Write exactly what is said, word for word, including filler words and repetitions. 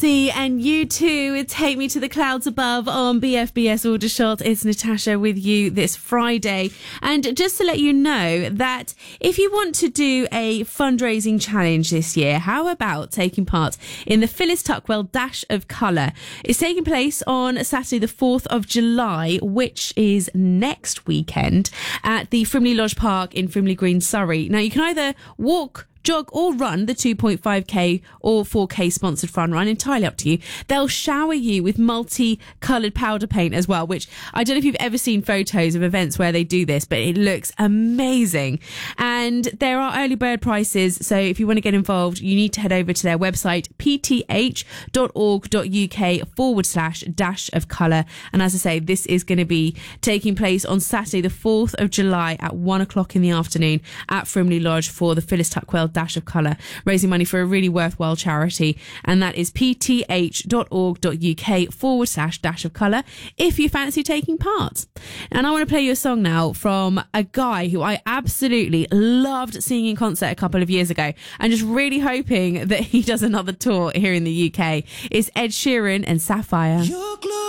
And you too, Take Me to the Clouds Above on B F B S Aldershot. It's Natasha with you this Friday. And just to let you know that if you want to do a fundraising challenge this year, how about taking part in the Phyllis Tuckwell Dash of Colour? It's taking place on Saturday the fourth of July, which is next weekend, at the Frimley Lodge Park in Frimley Green, Surrey. Now, you can either walk, jog or run the two point five K or four K sponsored fun run, entirely up to you. They'll shower you with multi-coloured powder paint as well, which I don't know if you've ever seen photos of events where they do this, but it looks amazing. And there are early bird prices, so if you want to get involved, you need to head over to their website, pth.org.uk forward slash dash of colour. And as I say, this is going to be taking place on Saturday the fourth of July at one o'clock in the afternoon at Frimley Lodge for the Phyllis Tuckwell Dash of Colour, raising money for a really worthwhile charity, and that is pth.org.uk forward slash dash of colour if you fancy taking part. And I want to play you a song now from a guy who I absolutely loved seeing in concert a couple of years ago, and just really hoping that he does another tour here in the U K. It's Ed Sheeran and Sapphire.